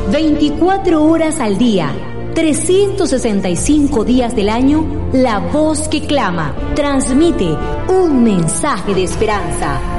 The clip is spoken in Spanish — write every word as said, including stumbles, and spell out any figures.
veinticuatro horas al día, trescientos sesenta y cinco días del año, la voz que clama, transmite un mensaje de esperanza.